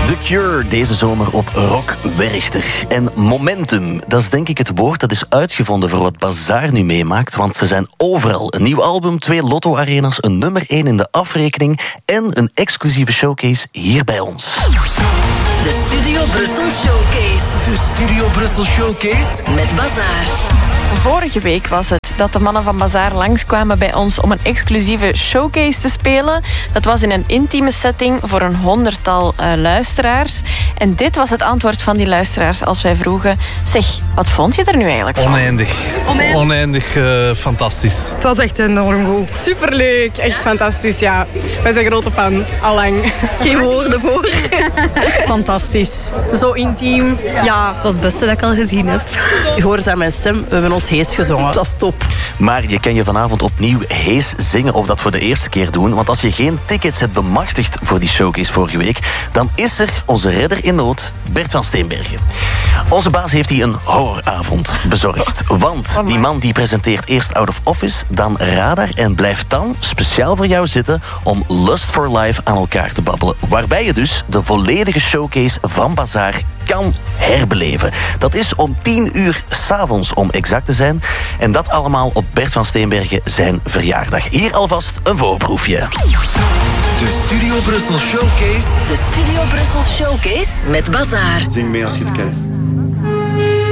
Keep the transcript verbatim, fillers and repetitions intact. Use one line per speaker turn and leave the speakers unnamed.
The Cure deze zomer op Rock Werchter. En momentum, dat is denk ik het woord dat is uitgevonden voor wat Bazaar nu meemaakt, want ze zijn overal. Een nieuw album, twee Lotto-arenas, een nummer één in de afrekening en een exclusieve showcase hier bij ons.
De Studio Brussel Showcase.
De Studio Brussel Showcase
Met Bazaar.
Vorige week was het dat de mannen van Bazaar langskwamen bij ons om een exclusieve showcase te spelen. Dat was in een intieme setting voor een honderdtal uh, luisteraars. En dit was het antwoord van die luisteraars als wij vroegen: zeg, wat vond je er nu eigenlijk van?
Oneindig. Oneindig, Oneindig uh, fantastisch.
Het was echt enorm goed.
Superleuk, echt fantastisch, ja. Wij zijn grote fan, allang.
Geen woorden voor.
Fantastisch. Zo intiem. Ja,
Het was het beste dat ik al gezien heb.
je hoort het aan mijn stem, we hebben ons hees gezongen. Het was top.
Maar je kan je vanavond opnieuw hees zingen of dat voor de eerste keer doen. Want als je geen tickets hebt bemachtigd voor die showcase vorige week, dan is er onze redder in nood, Bert van Steenbergen. Onze baas heeft hier een horroravond bezorgd. Want die man die presenteert eerst Out of Office, dan Radar en blijft dan speciaal voor jou zitten om Lust for Life aan elkaar te babbelen. Waarbij je dus de volledige showcase van Bazaar kan herbeleven. Dat is om tien uur 's avonds om exact te zijn. En dat allemaal op Bert van Steenbergen zijn verjaardag. Hier alvast een voorproefje.
De Studio Brussel Showcase.
De Studio Brussel Showcase met Bazaar.
Zing mee als je het kent.